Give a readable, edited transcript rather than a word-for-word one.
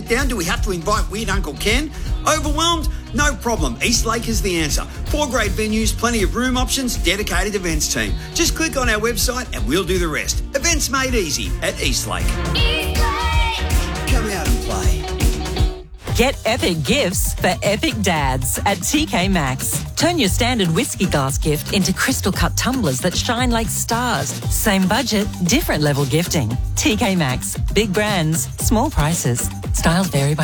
down? Do we have to invite weird Uncle Ken? Overwhelmed? No problem. Eastlake is the answer. 4 great venues, plenty of room options, dedicated events team. Just click on our website and we'll do the rest. Events made easy at Eastlake. Come out and play. Get epic gifts for epic dads at TK Maxx. Turn your standard whiskey glass gift into crystal cut tumblers that shine like stars. Same budget, different level gifting. TK Maxx. Big brands, small prices. Styles vary by